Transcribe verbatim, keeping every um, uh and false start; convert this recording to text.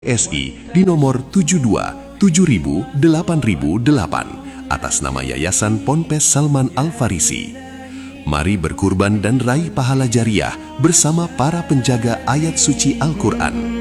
S I di nomor tujuh dua tujuh delapan delapan atas nama Yayasan Ponpes Salman Al-Farisi. Mari berkurban dan raih pahala jariah bersama para penjaga ayat suci Al-Quran.